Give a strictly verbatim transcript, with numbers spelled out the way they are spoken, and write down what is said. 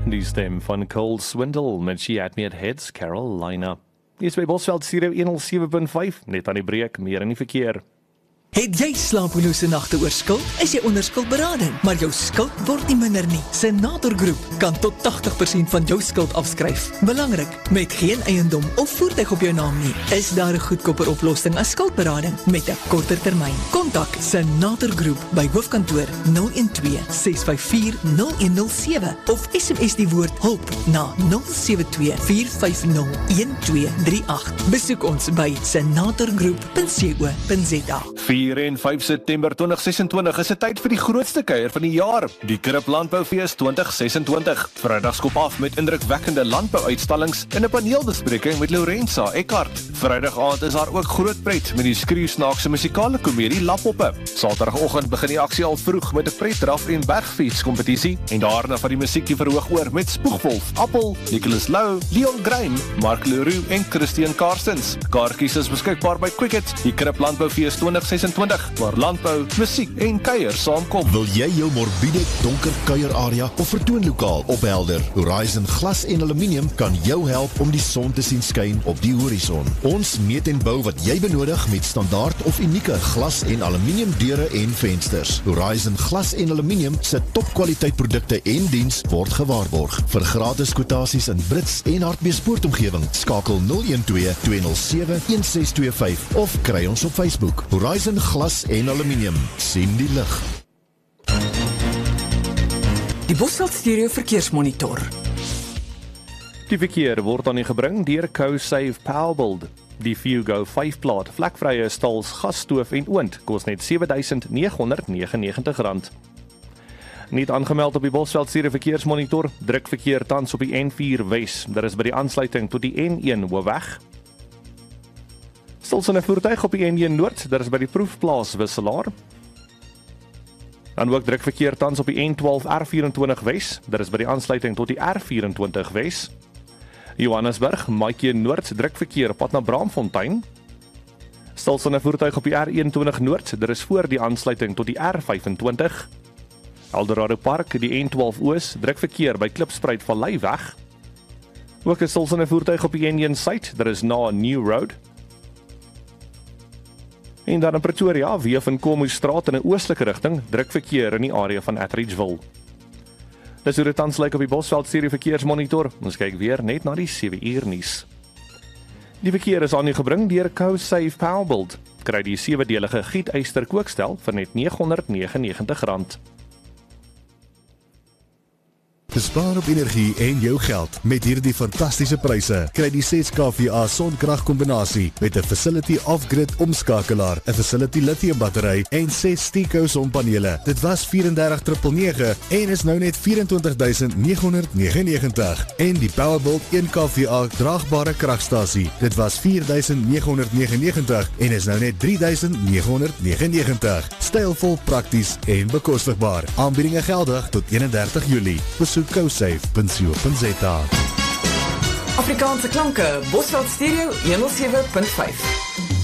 Die stem van Cole Swindle met She Had Me At Heads, Carolina. Hier is by Bosveld Stereo honderdsewe punt vyf, net aan die breek, meer in die verkeer. Het jy slapelose nagte oor skuld? Is jy onder skuldberading, maar jou skuld word nie minder nie. Senator Groep kan tot tagtig persent van jou skuld afskryf. Belangrik, met geen eiendom of voertuig op jou naam nie, is daar 'n goedkoper oplossing as skuldberading met 'n korter termyn. Kontak Senator Groep by hoofkantoor nul een twee ses vyf vier nul een nul sewe of S M S die woord hulp na nul sewe twee vier vyf nul een twee drie agt. Besoek ons by senatorgroep punt co punt za. vier en vyf September twintig sesentwintig is 'n tyd vir die grootste kuier van die jaar, die Krip Landboufees twintig sesentwintig. Vrydag skop af met indrukwekkende landbouuitstallings en 'n paneelbespreking met Lorenza Eckhart. Vrydag aand is daar ook groot pret met die skreeusnaakse musikale komedie Lappoppe. Saterdagoggend begin die aksie al vroeg met 'n pretdraf en bergfiets kompetisie en daarna van die musiek die verhoog oor met Spoegwolf, Appel, Nicholas Lou, Leon Grime, Mark Leroux en Christian Karstens. Kaartjies is beskikbaar by Quicket. Die Krip Landboufees twintig sesentwintig, waar landbou, musiek en kuier saamkom. Wil jy jou morbiede, donker kuierarea of vertoonlokaal ophelder? Horizon Glas en Aluminium kan jou help om die son te sien skyn op die horison. Ons meet en bou wat jy benodig met standaard of unieke glas en aluminium deure en vensters. Horizon Glas en Aluminium se topkwaliteit produkte en diens word gewaarborg. Vir gratis kwotasies in Brits en Hartbeespoortomgewing, skakel nul een twee twee nul sewe een ses twee vyf of kry ons op Facebook. Horizon Glas en Aluminium. Sien die lig. Die Bosveld Stereo verkeersmonitor. Die verkeer word aan u gebring deur CoSave Powerbuild. Die Fugo vyf plaat vlekvrye stals gasstoof en oond kos net sewe duisend nege honderd negenennegentig rand. Niet aangemeld op die Bosveld Stereo verkeersmonitor, druk verkeer tans op die N vier Wes. Daar is by die aansluiting tot die N een Hoofweg. Stils in 'n voertuig op die N een Noord, daar is by die proefplaas Wisselaar. Dan ook druk verkeer tans op die N twaalf R vyf Wes, daar is by die aansluiting tot die R vyf Wes. Johannesburg, Maatjie Noord, druk verkeer op pad na Braamfontein. Stils in 'n voertuig op die R eenentwintig Noord, daar is voor die aansluiting tot die R vyfentwintig. Eldorado Park, die N twaalf Oos, druk verkeer by Klipspruit Valleiweg. Ook is stils in 'n voertuig op die N een Suid, daar is na New Road. En dan in Pretoria, Weef en Komustraat in 'n oostelike rigting, druk verkeer in die area van Atteridgeville. Dis hoe dit tans lyk op die Bosveld Stereo verkeersmonitor. Ons kyk weer net na die sewe uur nuus. Die verkeer is aan u gebring deur CoSave Powerbuild. Kry die sewe-delige gietyster kookstel vir net nege honderd negenennegentig rand. Bespaar op energie en jou geld met hierdie fantastiese pryse. Kry die ses K V A sonkrag kombinasie met 'n Facility Off-Grid omskakelaar, 'n Facility lithium battery en ses Steco sonpanele. Dit was drieëndertig nege nege nege en is nou net vyf eenentwintig duisend nege honderd negenennegentig. En die Powerbuild een K V A draagbare kragstasie. Dit was vier duisend nege honderd negenennegentig en is nou net drie duisend nege honderd negenennegentig. Stylvol, prakties en bekostigbaar. Aanbiedinge geldig tot eenendertig Julie. Besoek cosave punt co punt za. Afrikaanse klanke, Bosveld Stereo honderdsewe punt vyf.